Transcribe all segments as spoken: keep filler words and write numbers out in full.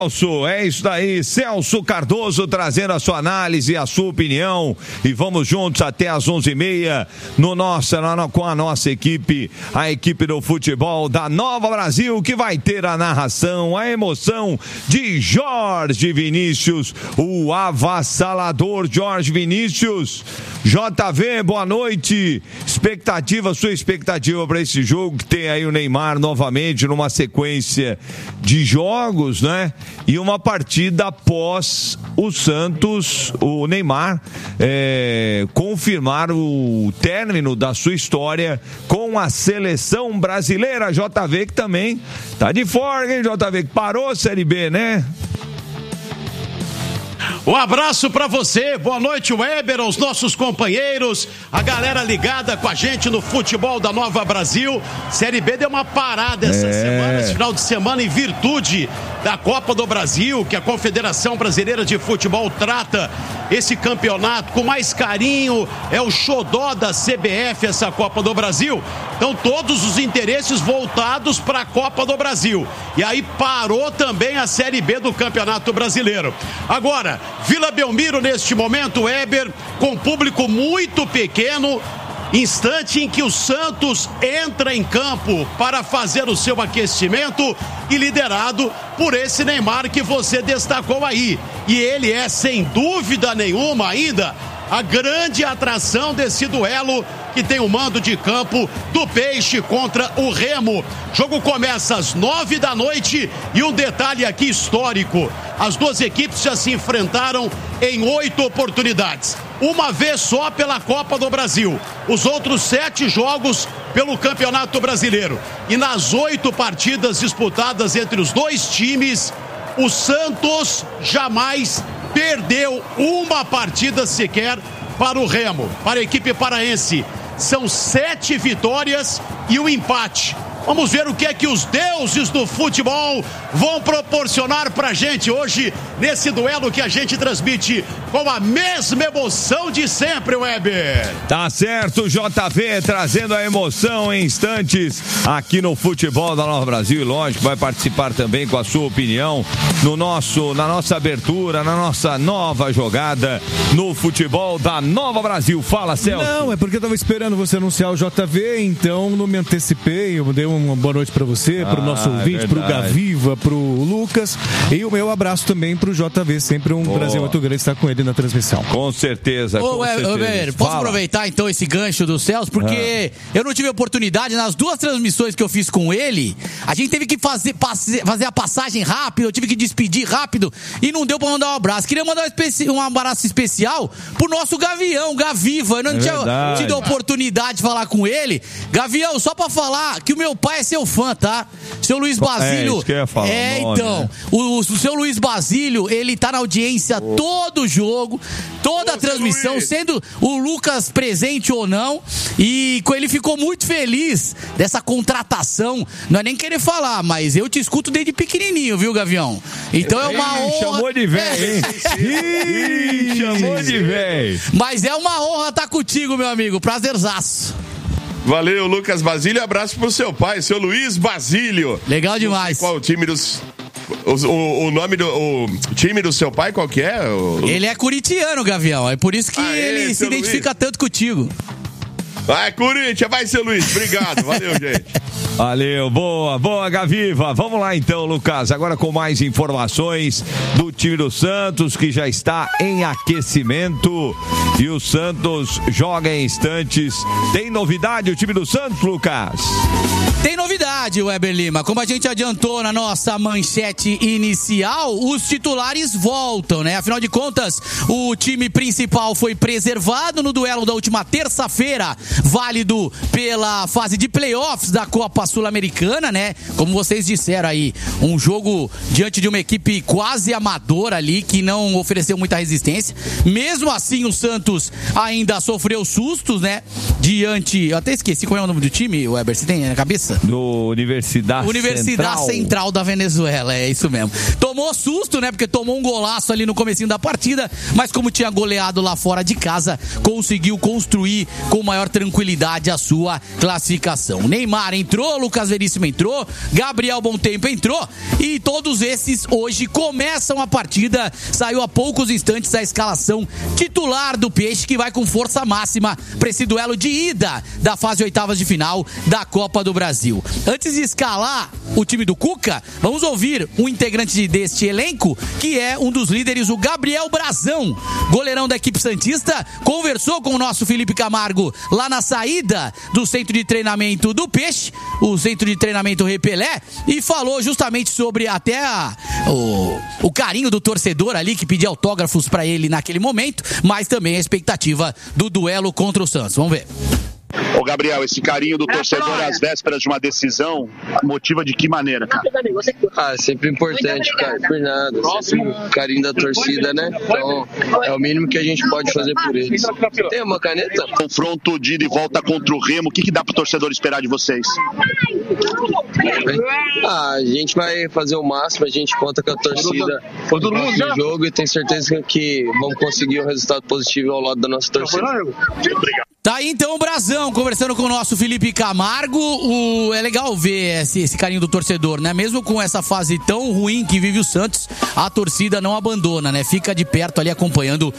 Celso, é isso daí, Celso Cardoso trazendo a sua análise, a sua opinião, e vamos juntos até às onze e meia no nossa, no, com a nossa equipe, a equipe do futebol da Nova Brasil, que vai ter a narração, a emoção de Jorge Vinícius, o avassalador Jorge Vinícius. J V, boa noite, expectativa, sua expectativa para esse jogo, que tem aí o Neymar novamente numa sequência de jogos, né? E uma partida após o Santos, o Neymar, é, confirmar o término da sua história com a seleção brasileira. J V que também tá de folga, hein, J V? Que parou a Série B, né? Um abraço pra você, boa noite, Weber, aos nossos companheiros, a galera ligada com a gente no futebol da Nova Brasil. Série B deu uma parada essa é. semana, esse final de semana, em virtude da Copa do Brasil, que a Confederação Brasileira de Futebol trata esse campeonato com mais carinho, é o xodó da C B F, essa Copa do Brasil. Então todos os interesses voltados para a Copa do Brasil. E aí parou também a Série B do Campeonato Brasileiro. Agora, Vila Belmiro neste momento, Weber, com público muito pequeno, instante em que o Santos entra em campo para fazer o seu aquecimento e liderado por esse Neymar que você destacou aí. E ele é, sem dúvida nenhuma ainda, a grande atração desse duelo que tem o mando de campo do Peixe contra o Remo. O jogo começa às nove da noite e um detalhe aqui histórico: as duas equipes já se enfrentaram em oito oportunidades, uma vez só pela Copa do Brasil, os outros sete jogos pelo Campeonato Brasileiro. E nas oito partidas disputadas entre os dois times, o Santos jamais perdeu uma partida sequer para o Remo, para a equipe paraense. São sete vitórias e um empate. Vamos ver o que é que os deuses do futebol vão proporcionar pra gente hoje, nesse duelo que a gente transmite com a mesma emoção de sempre, Weber. Tá certo, J V, trazendo a emoção em instantes aqui no futebol da Nova Brasil. E lógico, vai participar também com a sua opinião no nosso, na nossa abertura, na nossa nova jogada no futebol da Nova Brasil. Fala, Celso. Não, é porque eu tava esperando você anunciar o J V, então não me antecipei. Eu dei uma boa noite para você, para o ah, nosso ouvinte, é para o Gaviva, para o Lucas, e o meu abraço também para o J V, sempre um oh. prazer muito grande estar com ele na transmissão. Com certeza. Ô, com é, certeza. Weber, posso Fala. aproveitar então esse gancho do Celso, porque ah. eu não tive oportunidade, nas duas transmissões que eu fiz com ele, a gente teve que fazer, passe, fazer a passagem rápido, eu tive que despedir rápido, e não deu para mandar um abraço. Queria mandar um, especi- um abraço especial pro nosso Gavião, Gaviva. Eu não é tinha verdade. tido a oportunidade de falar com ele. Gavião, só para falar que o meu pai é seu fã, tá? Seu Luiz Basílio. É, isso que eu ia falar, é nome, então. Né? O, o seu Luiz Basílio, ele tá na audiência oh. todo jogo, toda Ô, a transmissão, Luiz. sendo o Lucas presente ou não. E ele ficou muito feliz dessa contratação. Não é nem querer falar, mas eu te escuto desde pequenininho, viu, Gavião? Então é uma honra. Chamou de velho, hein? Ih, chamou de velho. Mas é uma honra estar contigo, meu amigo. Prazerzaço. Valeu, Lucas Basílio. Abraço pro seu pai, seu Luiz Basílio. Legal demais. Qual o time dos... O, o, o nome do o time do seu pai, qual que é? O... Ele é corintiano, Gavião. É por isso que ah, ele se identifica Luiz. tanto contigo. Vai, Corinthians, vai, seu Luiz. Obrigado, valeu, gente. Valeu, boa, boa, Gaviva. Vamos lá então, Lucas, agora com mais informações do time do Santos, que já está em aquecimento, e o Santos joga em instantes. Tem novidade o time do Santos, Lucas? Tem novidade, Weber Lima. Como a gente adiantou na nossa manchete inicial, os titulares voltam, né? Afinal de contas, o time principal foi preservado no duelo da última terça-feira, válido pela fase de playoffs da Copa Sul-Americana, né? Como vocês disseram aí, um jogo diante de uma equipe quase amadora, amador ali, que não ofereceu muita resistência. Mesmo assim, o Santos ainda sofreu sustos, né? Diante... Eu até esqueci qual é o nome do time, Weber, você tem na cabeça? Do Universidade Universidade Central. Central da Venezuela, é isso mesmo. Tomou susto, né? Porque tomou um golaço ali no comecinho da partida, mas como tinha goleado lá fora de casa, conseguiu construir com maior tranquilidade a sua classificação. Neymar entrou, Lucas Veríssimo entrou, Gabriel Bontempo entrou e todos esses hoje começam a partida. Saiu há poucos instantes a escalação titular do Peixe, que vai com força máxima para esse duelo de ida da fase oitavas de final da Copa do Brasil. Antes de escalar o time do Cuca, vamos ouvir um integrante deste elenco, que é um dos líderes, o Gabriel Brazão, goleirão da equipe santista. Conversou com o nosso Felipe Camargo lá na saída do centro de treinamento do Peixe, o centro de treinamento Repelé, e falou justamente sobre até a, o, o carinho do torcedor ali, que pedia autógrafos para ele naquele momento, mas também a expectativa do duelo contra o Santos. Vamos ver. Ô Gabriel, esse carinho do torcedor às vésperas de uma decisão motiva de que maneira, cara? Ah, é sempre importante, cara, por nada, sempre o carinho da torcida, né? Então, é o mínimo que a gente pode fazer por eles. Tem uma caneta? Confronto de ida e volta contra o Remo, o que, que dá pro torcedor esperar de vocês? Ah, a gente vai fazer o máximo, a gente conta com a torcida no jogo e tenho certeza que vamos conseguir um resultado positivo ao lado da nossa torcida. Obrigado. Tá aí então o Brazão conversando com o nosso Felipe Camargo. O... É legal ver esse, esse carinho do torcedor, né? Mesmo com essa fase tão ruim que vive o Santos, a torcida não abandona, né? Fica de perto ali acompanhando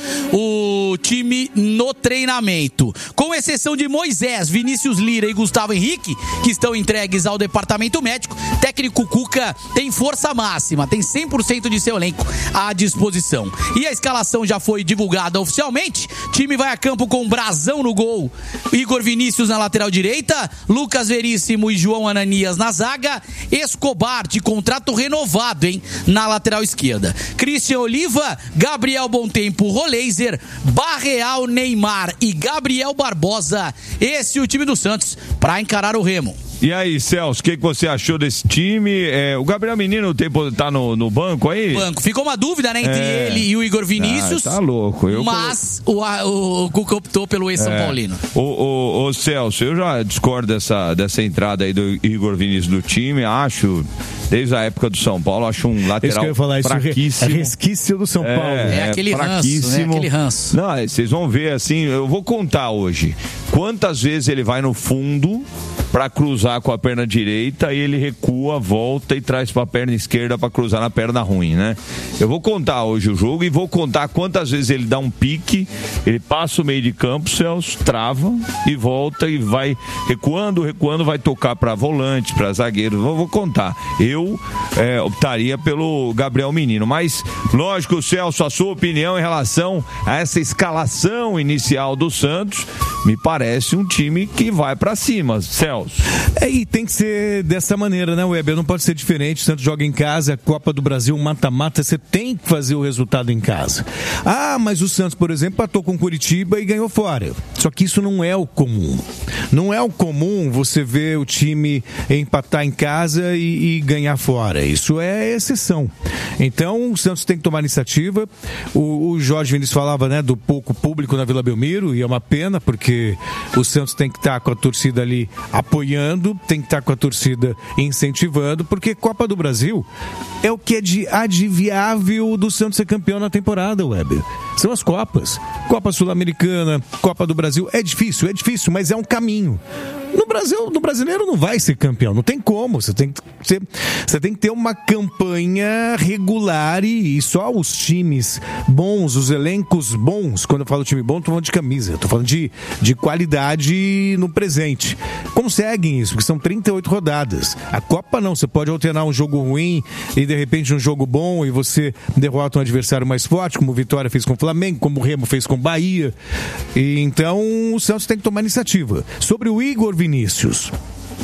o time no treinamento. Com exceção de Moisés, Vinícius Lira e Gustavo Henrique, que estão entregues ao departamento médico, técnico Cuca tem força máxima, tem cem por cento de seu elenco à disposição. E a escalação já foi divulgada oficialmente. O time vai a campo com Brazão no gol, Igor Vinícius na lateral direita, Lucas Veríssimo e João Ananias na zaga, Escobar de contrato renovado, hein, na lateral esquerda, Christian Oliva, Gabriel Bontempo, Roleiser, Barreal, Neymar e Gabriel Barbosa. Esse é o time do Santos para encarar o Remo. E aí, Celso, o que, que você achou desse time? É, o Gabriel Menino tem, tá no, no banco aí? Banco. Ficou uma dúvida, né, entre é. ele e o Igor Vinícius. Ah, tá louco. Eu mas colo... o, o Cuca optou pelo ex-São é. Paulino. O, o, o Celso, eu já discordo dessa, dessa entrada aí do Igor Vinícius do time. Acho, desde a época do São Paulo, acho um lateral isso que eu ia falar, fraquíssimo. É resquício do São Paulo. É, é aquele fraquíssimo. ranço, né? Aquele ranço. Não, vocês vão ver assim, eu vou contar hoje. Quantas vezes ele vai no fundo para cruzar com a perna direita e ele recua, volta e traz para a perna esquerda para cruzar na perna ruim, né? Eu vou contar hoje o jogo e vou contar quantas vezes ele dá um pique, ele passa o meio de campo, Celso, trava e volta e vai recuando, recuando, vai tocar para volante, para zagueiro. Vou, vou contar. Eu é, optaria pelo Gabriel Menino, mas lógico, Celso, a sua opinião em relação a essa escalação inicial do Santos, me parece um time que vai para cima, Celso. É, e tem que ser dessa maneira, né, Weber? Não pode ser diferente. O Santos joga em casa, Copa do Brasil, mata-mata, você tem que fazer o resultado em casa. Ah, mas o Santos, por exemplo, empatou com Curitiba e ganhou fora. Só que isso não é o comum. Não é o comum você ver o time empatar em casa e, e ganhar fora. Isso é exceção. Então, o Santos tem que tomar iniciativa. O, o Jorge Vinícius falava, né, do pouco público na Vila Belmiro, e é uma pena, porque o Santos tem que estar com a torcida ali apoiando, tem que estar com a torcida incentivando, porque Copa do Brasil é o que é de adivinhável do Santos ser campeão na temporada, Weber. São as Copas. Copa Sul-Americana, Copa do Brasil. É difícil, é difícil, mas é um caminho. No Brasil, no brasileiro não vai ser campeão, não tem como. Você tem que, você, você tem que ter uma campanha regular e, e só os times bons, os elencos bons, quando eu falo time bom, estou falando de camisa, estou falando de, de qualidade no presente. Conseguem isso, porque são trinta e oito rodadas. A Copa não, você pode alternar um jogo ruim e de repente um jogo bom e você derrota um adversário mais forte, como o Vitória fez com o Flamengo, como o Remo fez com o Bahia. E, então o Santos tem que tomar iniciativa. Sobre o Igor Vinícius,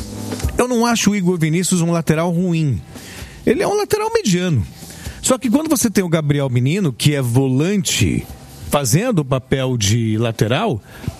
eu não acho o Igor Vinícius um lateral ruim. Ele é um lateral mediano. Só que quando você tem o Gabriel Menino, que é volante, fazendo o papel de lateral, também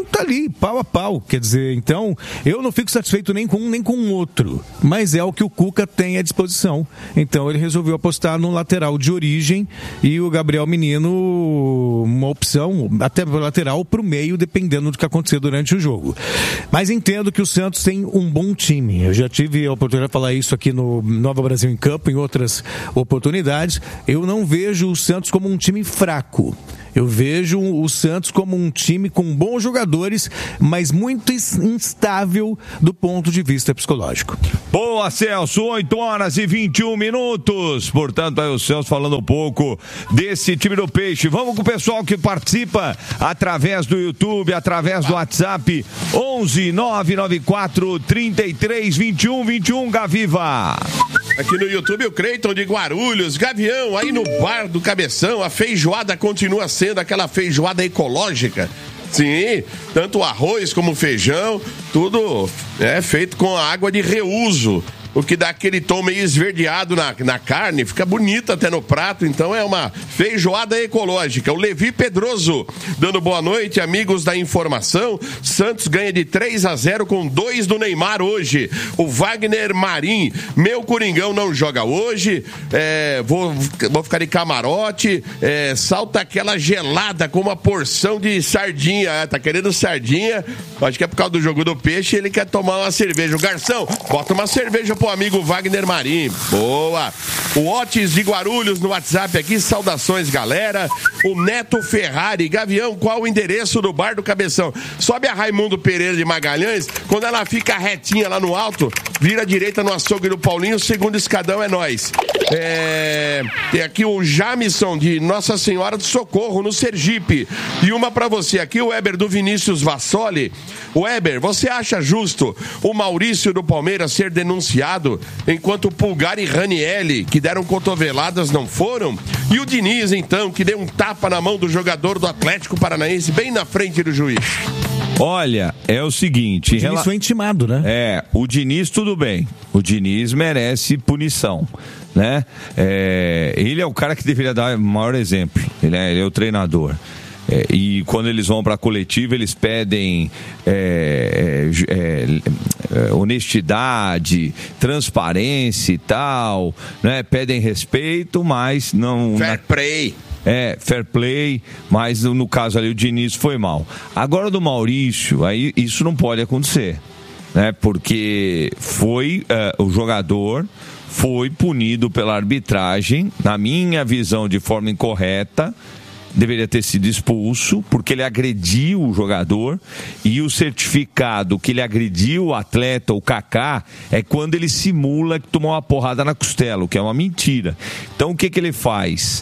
tá ali, pau a pau. Quer dizer, então, eu não fico satisfeito nem com um nem com o outro, mas é o que o Cuca tem à disposição. Então, ele resolveu apostar no lateral de origem e o Gabriel Menino, uma opção até lateral pro meio, dependendo do que acontecer durante o jogo. Mas entendo que o Santos tem um bom time. Eu já tive a oportunidade de falar isso aqui no Nova Brasil em Campo, em outras oportunidades. Eu não vejo o Santos como um time fraco. Eu vejo o Santos como um time com bons jogadores, mas muito instável do ponto de vista psicológico. Boa, Celso, oito horas e vinte e um minutos. Portanto, aí o Celso falando um pouco desse time do Peixe. Vamos com o pessoal que participa através do YouTube, através do WhatsApp, onze nove nove quatro, trinta e três, vinte e um, vinte e um, Gaviva. Aqui no YouTube, o Creiton de Guarulhos. Gavião, aí no Bar do Cabeção, a feijoada continua sendo aquela feijoada ecológica. Sim, tanto o arroz como o feijão, tudo é feito com água de reuso, o que dá aquele tom meio esverdeado na, na carne, fica bonita até no prato. Então é uma feijoada ecológica. O Levi Pedroso dando boa noite, amigos da informação. Santos ganha de três a zero com dois do Neymar hoje. O Wagner Marim, meu Coringão não joga hoje, é, vou, vou ficar de camarote, é, salta aquela gelada com uma porção de sardinha. É, tá querendo sardinha, acho que é por causa do jogo do peixe, ele quer tomar uma cerveja. O garçom, bota uma cerveja pro amigo Wagner Marim. Boa. O Otis de Guarulhos no WhatsApp aqui, saudações, galera. O Neto Ferrari, Gavião, qual o endereço do Bar do Cabeção? Sobe a Raimundo Pereira de Magalhães, quando ela fica retinha lá no alto, vira à direita no açougue do Paulinho, segundo escadão é nós. É... Tem aqui o Jamison de Nossa Senhora do Socorro, no Sergipe. E uma pra você aqui, o Weber do Vinícius Vassoli. Weber, você acha justo o Maurício do Palmeiras ser denunciado, enquanto o Pulgar e Ranielli, que deram cotoveladas, não foram? E o Diniz, então, que deu um tapa na mão do jogador do Atlético Paranaense, bem na frente do juiz? Olha, é o seguinte... O Diniz rela... foi intimado, né? É, o Diniz tudo bem. O Diniz merece punição, né? É, ele é o cara que deveria dar o maior exemplo. Ele é, ele é o treinador. É, e quando eles vão para a coletiva, eles pedem é, é, é, honestidade, transparência e tal, né? Pedem respeito, mas não... Fair play. É, fair play, mas no caso ali o Diniz foi mal. Agora do Maurício, aí isso não pode acontecer, né? Porque foi uh, o jogador foi punido pela arbitragem, na minha visão, de forma incorreta. Deveria ter sido expulso, porque ele agrediu o jogador, e o certificado que ele agrediu o atleta, o Kaká, é quando ele simula que tomou uma porrada na costela, o que é uma mentira. Então o que, que ele faz?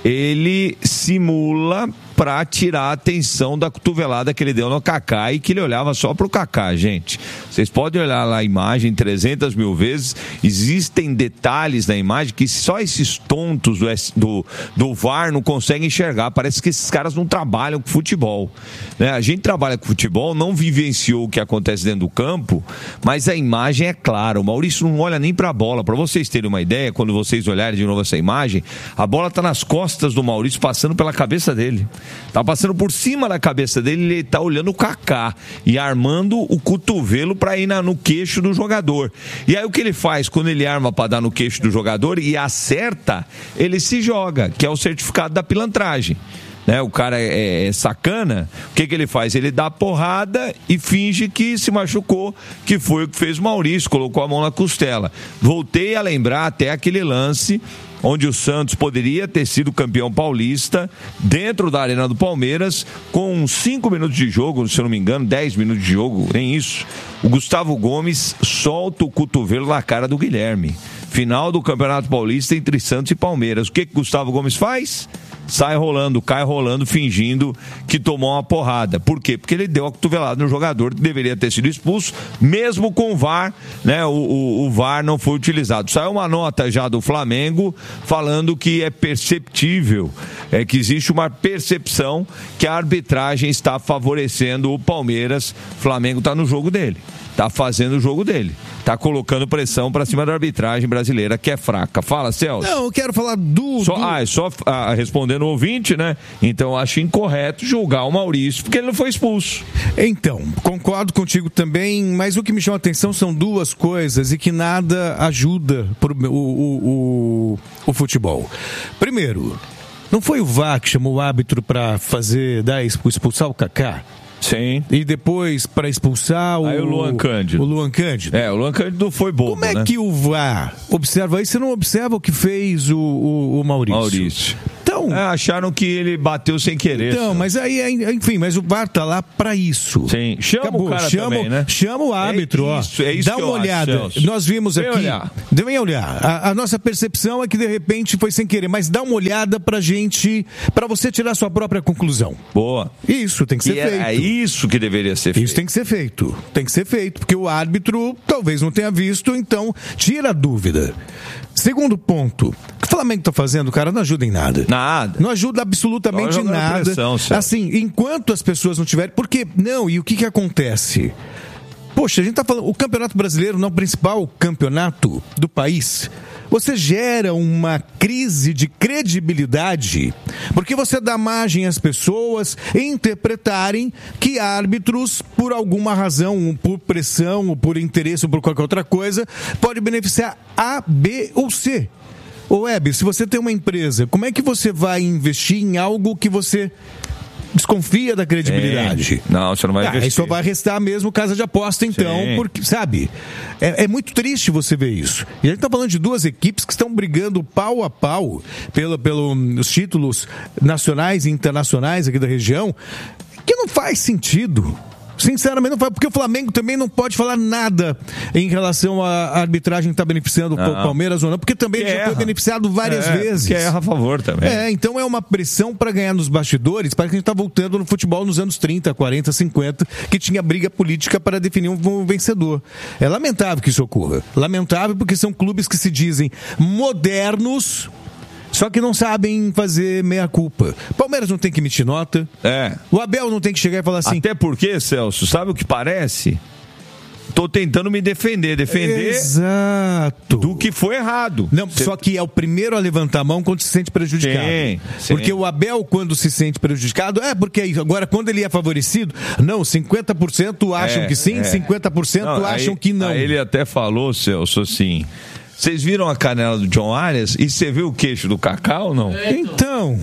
Ele simula para tirar a atenção da cotovelada que ele deu no Kaká e que ele olhava só pro Kaká, gente. Vocês podem olhar lá a imagem trezentas mil vezes, existem detalhes na imagem que só esses tontos do, do, do V A R não conseguem enxergar. Parece que esses caras não trabalham com futebol, né? A gente trabalha com futebol, não vivenciou o que acontece dentro do campo, mas a imagem é clara. O Maurício não olha nem pra bola. Para vocês terem uma ideia, quando vocês olharem de novo essa imagem, a bola tá nas costas do Maurício, passando pela cabeça dele. Tá passando por cima da cabeça dele, ele tá olhando o Kaká e armando o cotovelo para ir na, no queixo do jogador. E aí o que ele faz quando ele arma para dar no queixo do jogador e acerta, ele se joga, que é o certificado da pilantragem. Né? O cara é, é sacana, o que, que ele faz? Ele dá porrada e finge que se machucou, que foi o que fez o Maurício, colocou a mão na costela. Voltei a lembrar até aquele lance onde o Santos poderia ter sido campeão paulista dentro da Arena do Palmeiras, com cinco minutos de jogo, se eu não me engano, dez minutos de jogo, nem isso. O Gustavo Gomes solta o cotovelo na cara do Guilherme. Final do Campeonato Paulista entre Santos e Palmeiras. O que que Gustavo Gomes faz? Sai rolando, cai rolando, fingindo que tomou uma porrada. Por quê? Porque ele deu a cotovelada no jogador que deveria ter sido expulso, mesmo com o V A R, né? O, o, o V A R não foi utilizado. Saiu uma nota já do Flamengo falando que é perceptível, é que existe uma percepção que a arbitragem está favorecendo o Palmeiras. O Flamengo está no jogo dele. tá fazendo o jogo dele. Tá colocando pressão pra cima da arbitragem brasileira, que é fraca. Fala, Celso. Não, eu quero falar do... Só, do... Ah, é só ah, respondendo o ouvinte, né? Então, eu acho incorreto julgar o Maurício, porque ele não foi expulso. Então, concordo contigo também, mas o que me chama a atenção são duas coisas e que nada ajuda pro, o, o, o, o futebol. Primeiro, não foi o V A R que chamou o árbitro pra fazer, dar, expulsar o Kaká? Sim. E depois para expulsar o... Aí o Luan Cândido. O Luan Cândido. É, o Luan Cândido foi bobo, Como é né? que o V A R observa isso? Você não observa o que fez o, o, o Maurício? Maurício. Então... É, acharam que ele bateu sem querer. Então, mas aí, enfim, mas o V A R tá lá pra isso. Sim, chama Acabou. o cara chama, também, né? Chama o árbitro, é isso, ó. É isso Dá que uma eu olhada. acho, Nós vimos Vem aqui... olhar. Devem olhar. A, a nossa percepção é que de repente foi sem querer, mas dá uma olhada pra gente, pra você tirar sua própria conclusão. Boa. Isso tem que ser e feito. É, é isso que deveria ser feito. Isso tem que ser feito. Tem que ser feito, porque o árbitro talvez não tenha visto, então tira a dúvida. Segundo ponto, o que o Flamengo tá fazendo, cara, não ajuda em nada. Nada. Não ajuda absolutamente Não, nada. pressão, assim, enquanto as pessoas não tiverem... Porque, não, e o que que acontece? Poxa, a gente tá falando... O Campeonato Brasileiro não é o principal campeonato do país. Você gera uma crise de credibilidade porque você dá margem às pessoas interpretarem que árbitros, por alguma razão, por pressão, ou por interesse, ou por qualquer outra coisa, pode beneficiar A, B ou C. Ô, Web, se você tem uma empresa, como é que você vai investir em algo que você desconfia da credibilidade? É. Não, você não vai ah, investir. Aí só vai restar mesmo casa de aposta, então, Sim. porque, sabe, é, é muito triste você ver isso. E a gente tá falando de duas equipes que estão brigando pau a pau pelos pelo, os títulos nacionais e internacionais aqui da região, que não faz sentido. Sinceramente não faz, porque o Flamengo também não pode falar nada em relação à arbitragem que está beneficiando o Palmeiras ou não, porque também que já erra. foi beneficiado várias é, vezes. Que erra a favor também. É, então é uma pressão para ganhar nos bastidores, parece que a gente está voltando no futebol nos anos trinta, quarenta, cinquenta, que tinha briga política para definir um vencedor. É lamentável que isso ocorra. Lamentável porque são clubes que se dizem modernos, só que não sabem fazer meia-culpa. Palmeiras não tem que emitir nota. É. O Abel não tem que chegar e falar assim... Até porque, Celso, sabe o que parece? Tô tentando me defender. Defender Exato. do que foi errado. Não, Você... só que é o primeiro a levantar a mão quando se sente prejudicado. Sim, sim. Porque o Abel, quando se sente prejudicado, é porque agora, quando ele é favorecido, não, cinquenta por cento acham É, que sim, é. cinquenta por cento Não, acham aí, que não. Aí ele até falou, Celso, assim... Vocês viram a canela do John Arias e você viu o queixo do Kaká ou não? Então,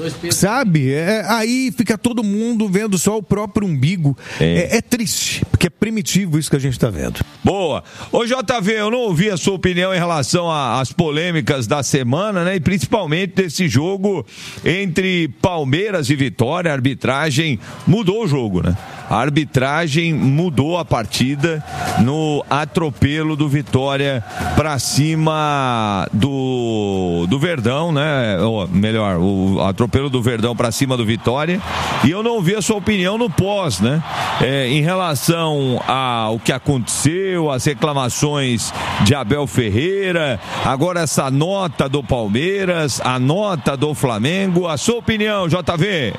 sabe, é, aí fica todo mundo vendo só o próprio umbigo. É, é, é triste, porque é primitivo isso que a gente está vendo. Boa. Ô J V, eu não ouvi a sua opinião em relação às polêmicas da semana, né? E principalmente desse jogo entre Palmeiras e Vitória. A arbitragem mudou o jogo, né? A arbitragem mudou a partida no atropelo do Vitória para cima do, do Verdão, né? Ou melhor, o atropelo do Verdão para cima do Vitória. E eu não ouvi a sua opinião no pós, né? É, em relação ao que aconteceu, as reclamações de Abel Ferreira, agora essa nota do Palmeiras, a nota do Flamengo. A sua opinião, J V?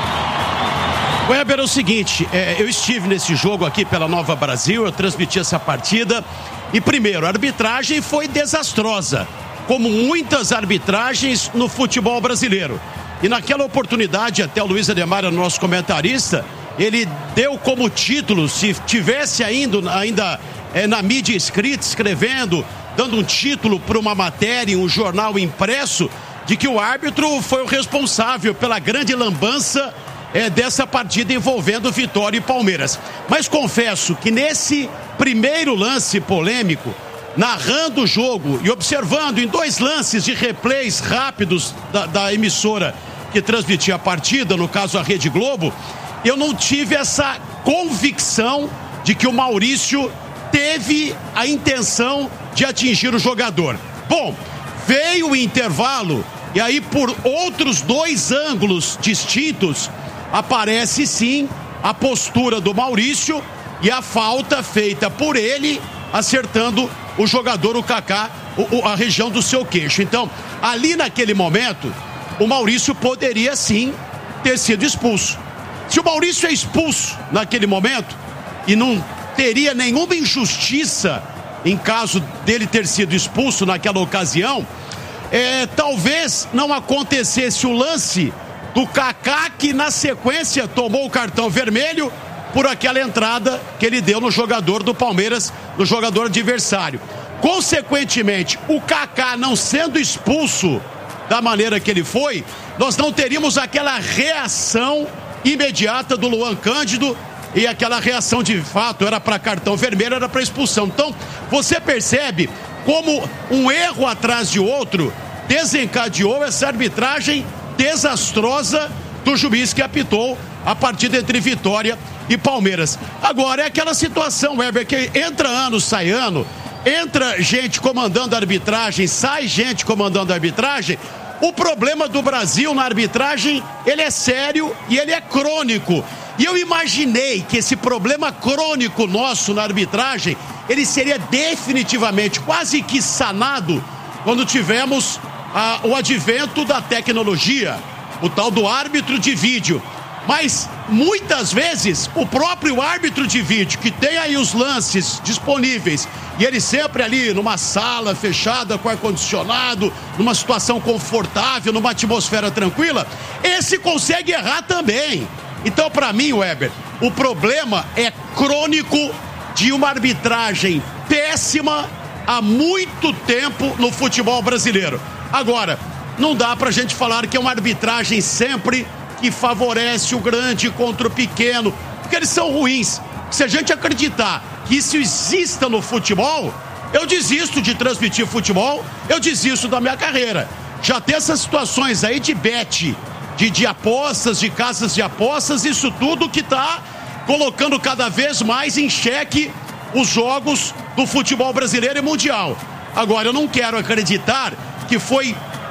Weber, é o seguinte, é, eu estive nesse jogo aqui pela Nova Brasil, eu transmiti essa partida e, primeiro, a arbitragem foi desastrosa, como muitas arbitragens no futebol brasileiro. E naquela oportunidade, até o Luiz Ademar, nosso comentarista, ele deu como título, se tivesse ainda, ainda é, na mídia escrita, escrevendo, dando um título para uma matéria em um jornal impresso, de que o árbitro foi o responsável pela grande lambança É, dessa partida envolvendo Vitória e Palmeiras. Mas confesso que nesse primeiro lance polêmico, narrando o jogo e observando em dois lances de replays rápidos da, da emissora que transmitia a partida, no caso a Rede Globo, eu não tive essa convicção de que o Maurício teve a intenção de atingir o jogador. Bom, veio o intervalo e aí por outros dois ângulos distintos aparece sim a postura do Maurício e a falta feita por ele, acertando o jogador, o Kaká, o, o, a região do seu queixo. Então, ali naquele momento, o Maurício poderia sim ter sido expulso. Se o Maurício é expulso naquele momento e não teria nenhuma injustiça em caso dele ter sido expulso naquela ocasião, é, talvez não acontecesse o lance do Kaká, que na sequência tomou o cartão vermelho por aquela entrada que ele deu no jogador do Palmeiras, no jogador adversário. Consequentemente, o Kaká não sendo expulso da maneira que ele foi, nós não teríamos aquela reação imediata do Luan Cândido, e aquela reação de fato era para cartão vermelho, era para expulsão. Então, você percebe como um erro atrás de outro desencadeou essa arbitragem desastrosa do juiz que apitou a partida entre Vitória e Palmeiras. Agora, é aquela situação, Weber, que entra ano, sai ano, entra gente comandando a arbitragem, sai gente comandando a arbitragem. O problema do Brasil na arbitragem, ele é sério e ele é crônico. E eu imaginei que esse problema crônico nosso na arbitragem, ele seria definitivamente quase que sanado quando tivemos ah, o advento da tecnologia, o tal do árbitro de vídeo. Mas muitas vezes o próprio árbitro de vídeo, que tem aí os lances disponíveis, e ele sempre ali numa sala fechada com ar-condicionado, numa situação confortável, numa atmosfera tranquila, esse consegue errar também. Então, para mim, Weber, o problema é crônico de uma arbitragem péssima há muito tempo no futebol brasileiro. Agora, não dá pra gente falar que é uma arbitragem sempre que favorece o grande contra o pequeno, porque eles são ruins. Se a gente acreditar que isso exista no futebol, eu desisto de transmitir futebol, eu desisto da minha carreira. Já tem essas situações aí de bet, de, de apostas, de casas de apostas, isso tudo que está colocando cada vez mais em xeque os jogos do futebol brasileiro e mundial. Agora, eu não quero acreditar que foi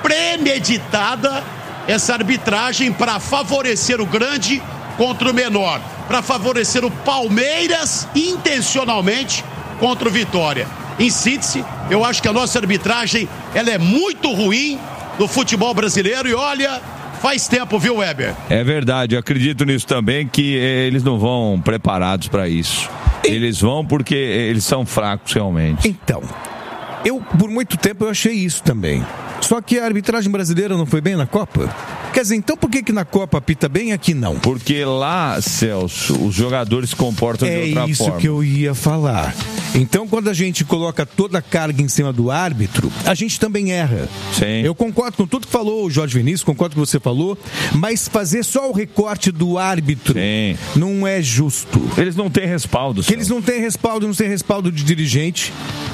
premeditada essa arbitragem para favorecer o grande contra o menor, para favorecer o Palmeiras intencionalmente contra o Vitória. Em síntese, eu acho que a nossa arbitragem ela é muito ruim no futebol brasileiro e olha, faz tempo, viu, Weber? É verdade, eu acredito nisso também, que eles não vão preparados para isso. Eles vão porque eles são fracos realmente. Então, eu por muito tempo eu achei isso também. Só que a arbitragem brasileira não foi bem na Copa? Quer dizer, então por que que na Copa apita bem e aqui não? Porque lá, Celso, os jogadores se comportam é de outra isso forma. Que eu ia falar. Então, quando a gente coloca toda a carga em cima do árbitro, a gente também erra. Sim. Eu concordo com tudo que falou o Jorge Vinícius, concordo com o que você falou, mas fazer só o recorte do árbitro Sim. não é justo. Eles não têm respaldo. Que eles não têm respaldo, não têm respaldo de dirigente.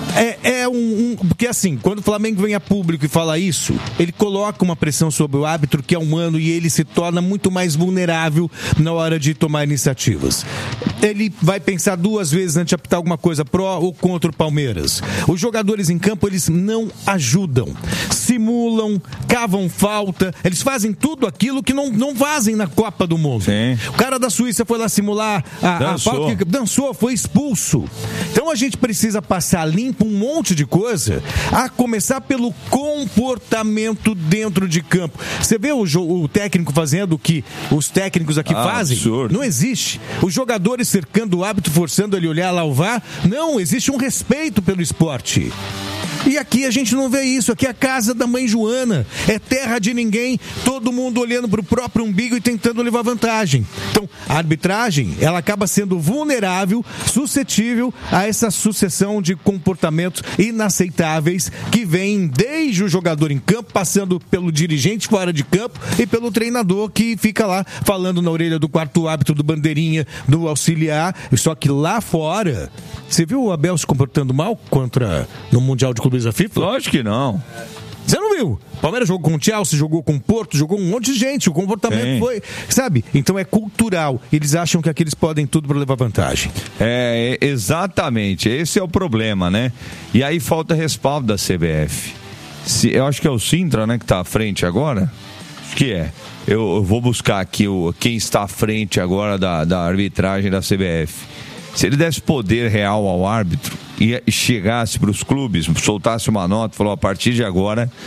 É, é um, um... Porque assim, quando o Flamengo vem a público e fala isso, ele coloca uma pressão sobre o árbitro que é humano e ele se torna muito mais vulnerável na hora de tomar iniciativas. Ele vai pensar duas vezes antes de apitar alguma coisa pró ou contra o Palmeiras. Os jogadores em campo, eles não ajudam. Simulam, cavam falta, eles fazem tudo aquilo que não, não fazem na Copa do Mundo. Sim. O cara da Suíça foi lá simular a, a falta que dançou, foi expulso. Então a gente precisa passar limpo um monte de coisa, a começar pelo comportamento dentro de campo. Você vê o, o técnico fazendo o que os técnicos aqui ah, fazem? Absurdo. Não existe. Os jogadores cercando o árbitro, forçando ele a olhar lá o V A R. Não, existe um respeito pelo esporte. E aqui a gente não vê isso, aqui é a casa da mãe Joana, é terra de ninguém, todo mundo olhando para o próprio umbigo e tentando levar vantagem. Então, a arbitragem, ela acaba sendo vulnerável, suscetível a essa sucessão de comportamentos inaceitáveis que vem desde o jogador em campo, passando pelo dirigente fora de campo e pelo treinador que fica lá falando na orelha do quarto árbitro, do bandeirinha, do auxiliar, só que lá fora, você viu o Abel se comportando mal contra no Mundial de Clubes da FIFA? Lógico que não. Você não viu? O Palmeiras jogou com o Chelsea, jogou com o Porto, jogou um monte de gente. O comportamento Sim. foi, sabe? Então é cultural. Eles acham que aqui eles podem tudo para levar vantagem. É, exatamente. Esse é o problema, né? E aí falta respaldo da C B F. Se, eu acho que é o Sintra, né, que está à frente agora. Acho que é. Eu, eu vou buscar aqui o, quem está à frente agora da, da arbitragem da C B F. Se ele desse poder real ao árbitro e chegasse para os clubes, soltasse uma nota, falou, a partir de agora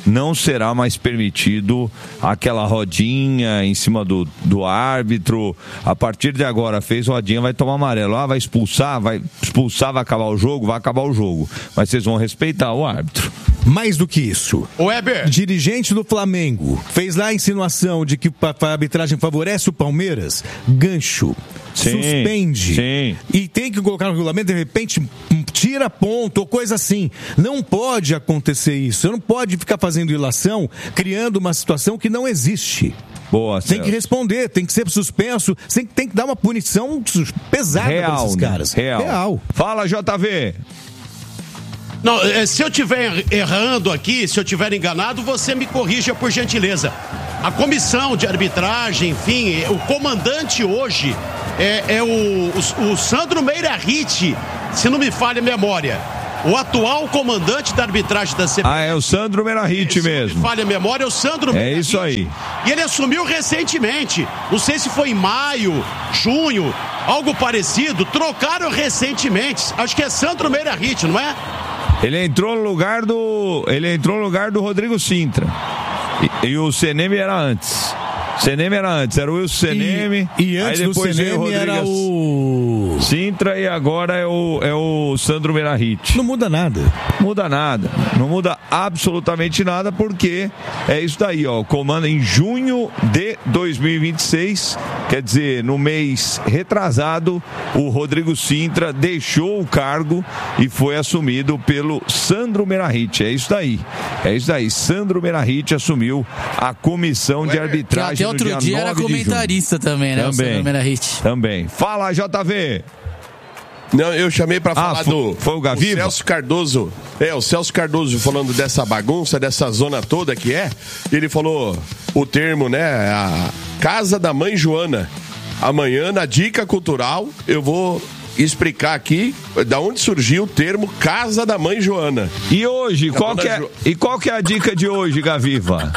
não será mais permitido aquela rodinha em cima do, do árbitro. A partir de agora, fez rodinha, vai tomar amarelo. Ah, vai expulsar, vai expulsar, vai acabar o jogo, vai acabar o jogo. Mas vocês vão respeitar o árbitro. Mais do que isso, o Weber, dirigente do Flamengo, fez lá a insinuação de que a arbitragem favorece o Palmeiras. Gancho. Sim, suspende. Sim. E tem que colocar no regulamento, de repente, tira ponto ou coisa assim. Não pode acontecer isso. Você não pode ficar fazendo ilação, criando uma situação que não existe. Boa, tem que responder, tem que ser suspenso, tem, tem que dar uma punição pesada real, para esses caras. Né? Real. Real. Fala, J V. Não, se eu estiver errando aqui, se eu estiver enganado, você me corrija por gentileza. A comissão de arbitragem, enfim, o comandante hoje é, é o, o, o Sandro Meirahit, se não me falha a memória. O atual comandante da arbitragem da C B F. Ah, é o Sandro Meirahit mesmo. Se não me falha a memória, é o Sandro Meirahit. É isso aí. E ele assumiu recentemente. Não sei se foi em maio, junho, algo parecido. Trocaram recentemente. Acho que é Sandro Meirahit, não é? Ele entrou no lugar do. Ele entrou no lugar do Rodrigo Sintra. E, e o Seneme era antes. Seneme era antes, era o Wilson Seneme. E, e antes aí depois do Seneme era o Sintra e agora é o, é o Sandro Meirahit. Não muda nada. Não muda nada. Não muda absolutamente nada, porque é isso daí, ó. Comanda em junho de dois mil e vinte e seis, quer dizer, no mês retrasado, o Rodrigo Sintra deixou o cargo e foi assumido pelo Sandro Meirahit. É isso daí. É isso daí. Sandro Meirahit assumiu a comissão de arbitragem. Até outro dia era comentarista também, né? Também, o também. Fala, J V. Não, eu chamei pra falar ah, foi, do... Foi o Gaviva? O Celso Cardoso. É, o Celso Cardoso falando dessa bagunça, dessa zona toda que é. Ele falou o termo, né? A Casa da Mãe Joana. Amanhã, na Dica Cultural, eu vou explicar aqui da onde surgiu o termo Casa da Mãe Joana. E hoje, qual que é, jo... e qual que é a dica de hoje, Gaviva?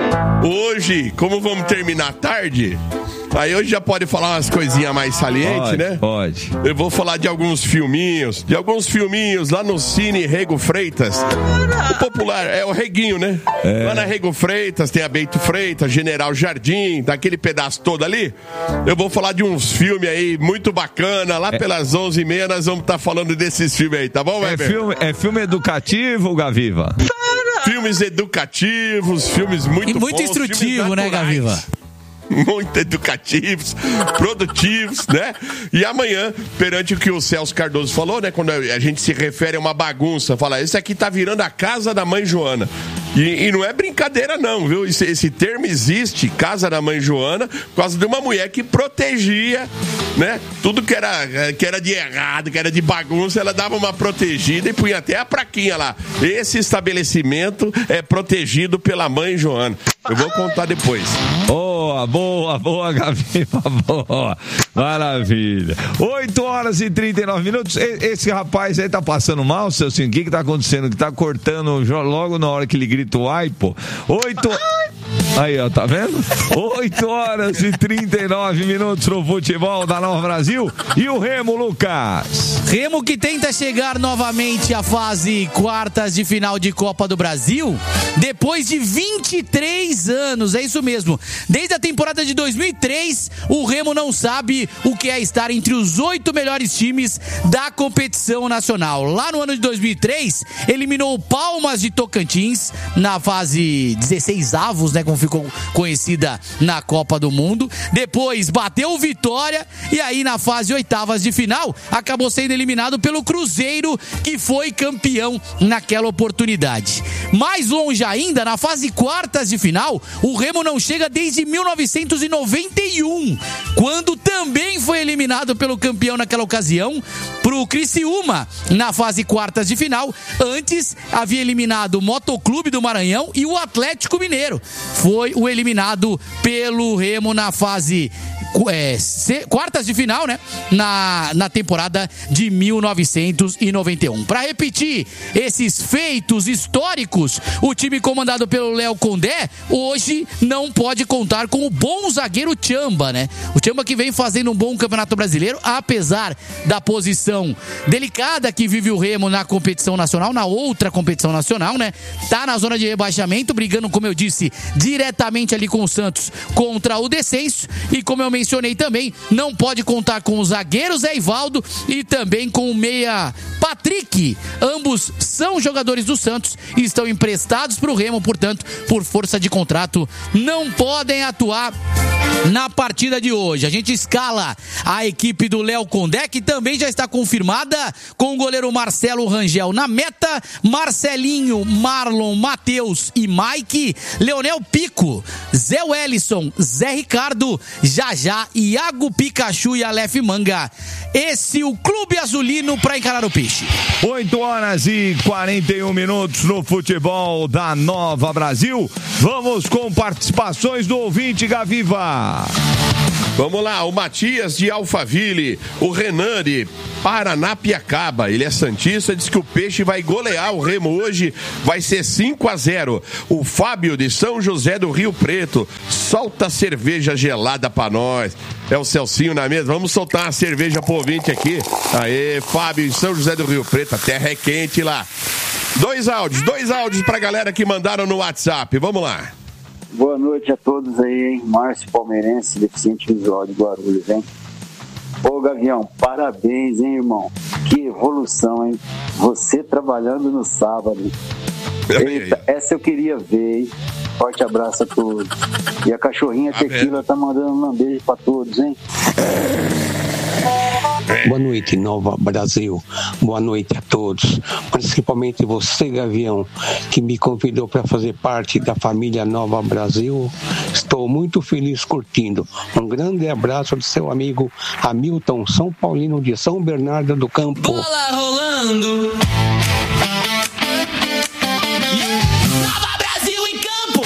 Hoje, como vamos terminar tarde, aí hoje já pode falar umas coisinhas mais salientes, pode, né? Pode. Eu vou falar de alguns filminhos, de alguns filminhos lá no Cine Rego Freitas. O popular, é o Reguinho, né? É. Lá na Rego Freitas tem a Bento Freitas, General Jardim, daquele pedaço todo ali. Eu vou falar de uns filmes aí muito bacana, lá é. pelas onze e meia nós vamos estar tá falando desses filmes aí, tá bom, é filme, é filme educativo, Gaviva? Filmes educativos, filmes muito e muito bons, instrutivo, né, Gaviva? Muito educativos, produtivos, né? E amanhã, perante o que o Celso Cardoso falou, né? Quando a gente se refere a uma bagunça, fala, esse aqui tá virando a Casa da Mãe Joana. E, e não é brincadeira não, viu? Esse, esse termo existe, Casa da Mãe Joana, por causa de uma mulher que protegia, né? Tudo que era, que era de errado, que era de bagunça, ela dava uma protegida e punha até a plaquinha lá. Esse estabelecimento é protegido pela Mãe Joana. Eu vou contar depois. Boa, boa, boa, Gaviva, boa. Maravilha. oito horas e trinta e nove minutos. Esse rapaz aí tá passando mal, seu assim, o que que tá acontecendo? Que tá cortando logo na hora que ele grita o ai, pô. Oito... Aí, ó, tá vendo? oito horas e trinta e nove minutos no futebol da Nova Brasil. E o Remo, Lucas? Remo que tenta chegar novamente à fase quartas de final de Copa do Brasil depois de vinte e três anos, é isso mesmo. Desde a temporada de dois mil e três, o Remo não sabe o que é estar entre os oito melhores times da competição nacional. Lá no ano de dois mil e três, eliminou o Palmas de Tocantins na fase dezesseis avos, né, como ficou conhecida na Copa do Mundo. Depois bateu o Vitória e aí na fase oitavas de final acabou sendo eliminado pelo Cruzeiro, que foi campeão naquela oportunidade. Mais longe ainda, na fase quartas de final, o Remo não chega desde mil novecentos e noventa e um, quando também foi eliminado pelo campeão naquela ocasião, pro Criciúma, na fase quartas de final. Antes havia eliminado o Motoclube do Maranhão e o Atlético Mineiro. Foi o eliminado pelo Remo na fase é, se, quartas de final, né? Na, na temporada de mil novecentos e noventa e um. Para repetir esses feitos históricos, o time comandado pelo Léo Condé hoje não pode contar com o bom zagueiro Tchamba, né? O Tchamba que vem fazendo um bom campeonato brasileiro, apesar da posição delicada que vive o Remo na competição nacional, na outra competição nacional, né? Tá na zona de rebaixamento, brigando, como eu disse, diretamente ali com o Santos contra o descenso. E como eu mencionei também, não pode contar com o zagueiro Zé Ivaldo e também com o meia Patrick. Ambos são jogadores do Santos e estão emprestados para o Remo, portanto, por força de contrato, não podem atuar na partida de hoje. A gente escala a equipe do Léo Condé, que também já está confirmada com o goleiro Marcelo Rangel na meta, Marcelinho, Marlon, Matheus e Mike, Leonel Pico, Zé Wellison, Zé Ricardo, Jajá, Iago Pikachu e Aleph Manga. Esse o Clube Azulino para encarar o Peixe. oito horas e quarenta e um minutos no futebol da Nova Brasil. Vamos com participações do ouvinte, Gaviva. Vamos lá, o Matias de Alphaville, o Renan de Paranapiacaba, ele é santista, diz que o Peixe vai golear o Remo hoje, vai ser cinco a zero. O Fábio de São José do Rio Preto, solta cerveja gelada pra nós. É o Celcinho na mesa, vamos soltar uma cerveja pro ouvinte aqui. Aê, Fábio de São José do Rio Preto, a terra é quente lá. Dois áudios, dois áudios pra galera que mandaram no WhatsApp, vamos lá. Boa noite a todos aí, hein? Márcio Palmeirense, deficiente visual de Guarulhos, hein? Ô, Gavião, parabéns, hein, irmão? Que evolução, hein? Você trabalhando no sábado. Eita, essa eu queria ver, hein? Forte abraço a todos. E a cachorrinha tá Tequila vendo? Tá mandando um beijo pra todos, hein? Boa noite, Nova Brasil. Boa noite a todos. Principalmente você, Gavião, que me convidou para fazer parte da família Nova Brasil. Estou muito feliz curtindo. Um grande abraço do seu amigo Hamilton, São Paulino de São Bernardo do Campo. Bola rolando. Nova Brasil em campo.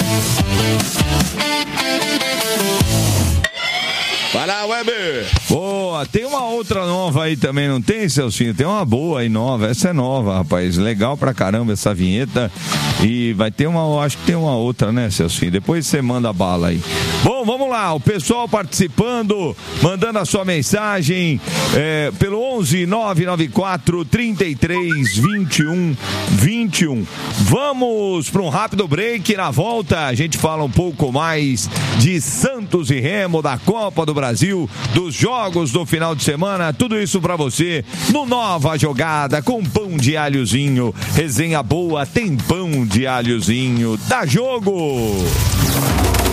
Vai lá, Weber. Boa, tem uma outra nova aí também, não tem, Celcinho? Tem uma boa aí nova, essa é nova, rapaz. Legal pra caramba essa vinheta. E vai ter uma, acho que tem uma outra, né, Celcinho? Depois você manda a bala aí. Bom, vamos lá, o pessoal participando, mandando a sua mensagem é, pelo onze nove nove quatro, trinta e três, vinte e um, vinte e um. Vamos para um rápido break. Na volta a gente fala um pouco mais de Santos e Remo, da Copa do Brasil, dos jogos do final de semana. Tudo isso para você no Nova Jogada com pão de alhozinho. Resenha boa, tem pão de alhozinho. Dá jogo!